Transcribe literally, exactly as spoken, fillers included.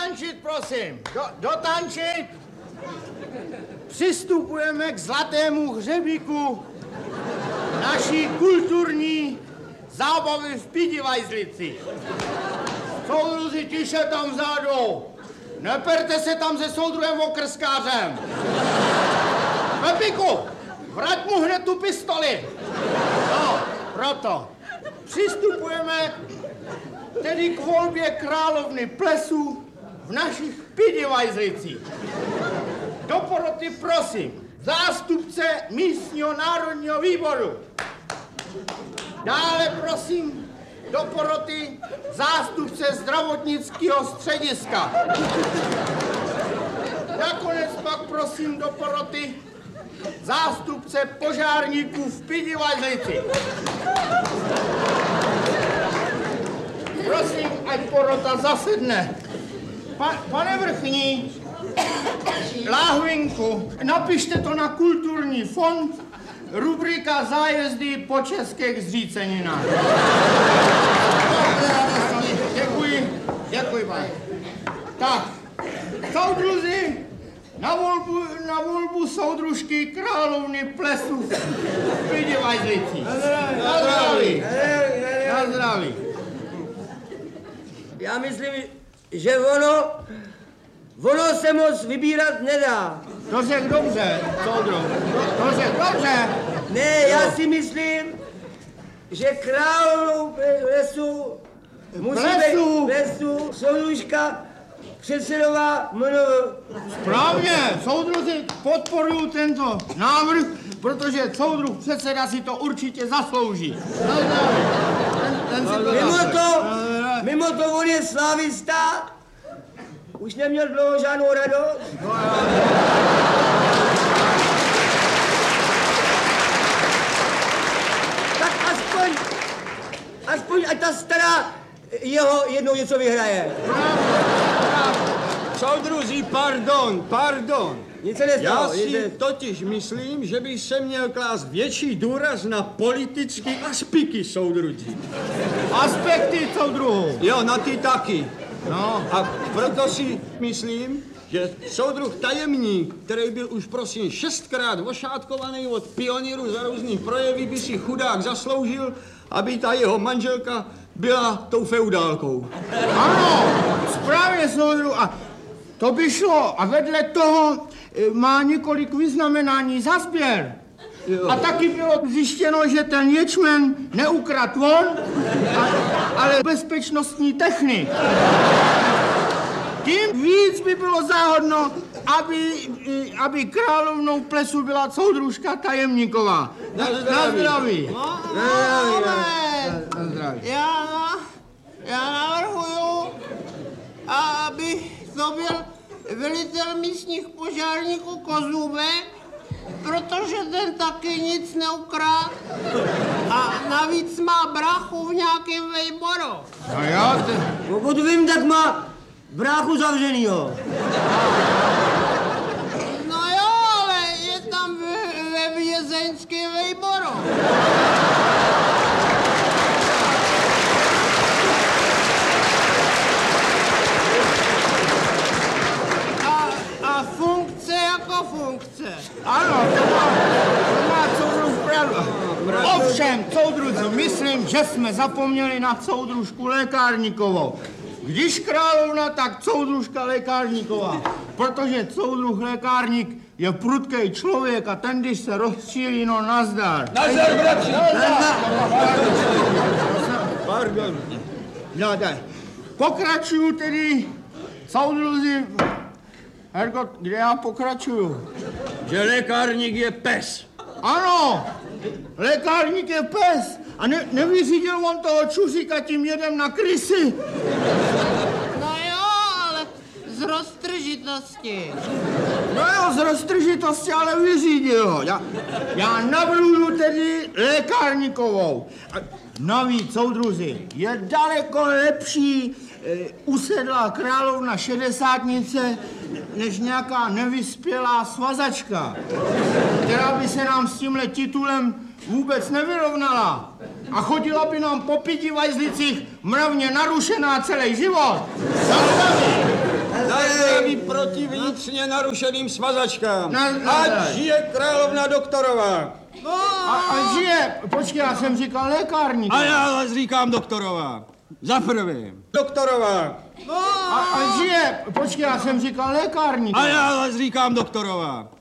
Dotančit, prosím. Do, dotančit. Přistupujeme k zlatému hřebíku naší kulturní zábavy v Pidivajzlici. Soudruzi, tiše tam vzadu. Neperte se tam se soudruhem okrskářem. Pepíku, vrať mu hned tu pistoli. No, proto přistupujeme tedy k volbě královny plesu v našich Pidivajzlicích. Do poroty prosím zástupce místního národního výboru. Dále prosím do poroty zástupce zdravotnického střediska. Nakonec pak prosím do poroty zástupce požárníků v Pidivajzlici. Prosím, ať porota zasedne. Pa, pane vrchní, láhvinku, napište to na kulturní fond, rubrika zájezdy po českých zříceninách. Děkuji, děkuji, pane. Tak, soudruzi, na volbu, na volbu soudružky královny plesu v Pidivajzlici. Na zdraví. Na zdraví. Já myslím, že ono, ono se moc vybírat nedá. To řekl dobře, soudruh. To, to řekl dobře. Ne, já si myslím, že královnou plesu musí být plesu soudružka předsedová mnou. Správně, soudruzi podporují tento návrh, protože soudruh předseda si to určitě zaslouží. Ten, ten si to mimo to, mimo to on je slávista, už neměl dlouho žádnou radost. Tak aspoň, aspoň ať ta stará jeho jednou něco vyhraje. Soudruzi, pardon, pardon. Nic se nestalo. Já si nic... totiž myslím, že by se měl klást větší důraz na politické aspekty, soudruzi. Aspekty, soudruhu. Jo, na ty taky. No. A proto si myslím, že soudruh tajemník, který byl už prosím šestkrát ošátkovaný od pionýrů za různých projevy, by si chudák zasloužil, aby ta jeho manželka byla tou feudálkou. Ano, správně, soudruhu. A to by šlo. A vedle toho má několik vyznamenání za sběr. Jo. A taky bylo zjištěno, že ten ječmen neukradl on, a, ale bezpečnostní technik. Tím víc by bylo záhodno, aby, aby královnou plesu byla soudružka tajemníková. Na, na zdraví. No, no, no, na zdraví. Já, já navrhuju, aby to byl velitel místních požárníků Kozůbek, protože ten taky nic neukradl a navíc má brachu v nějakém vejboru. No jo, ty... Pokud vím, tak má bráchu zavřenýho. No jo, ale je tam ve, ve vězeňském vejboru. A, a funkce jako funkce. Ano, to má, to má soudruh pravdu. Ovšem, soudruzi, myslím, že jsme zapomněli na soudružku lékárníkovou. Když královna, tak soudružka lékárníková. Protože soudruh lékárník je prudký člověk a ten, když se rozčílí, no nazdar. Nazdar, bratři! Nazdar! Pardon. No tak, pokračuju tedy, soudruzi. Herko, kde já pokračuju? Že lékárník je pes. Ano, lékárník je pes. A ne, nevyřídil on toho čuříka tím jedem na krysy. No jo, ale z roztržitosti. No jo, z roztržitosti, ale vyřídil ho. Já, já navrhuju tedy lékárníkovou. A navíc, soudruzi, je daleko lepší e, usedlá královna šedesátnice, než nějaká nevyspělá svazačka, která by se nám s tímhle titulem vůbec nevyrovnala a chodila by nám po Pidivajzlicích mravně narušená celý život. Na Na zdraví proti vnitřně narušeným svazačkám. Na- na- Ať žije královna doktorová. A, a žije, počkej, já jsem říkal lékárník. A já vás říkám doktorová. Za prvé. Doktorová. A, a žije, počkej, já jsem říkal lékárník. A já vás říkám doktorová.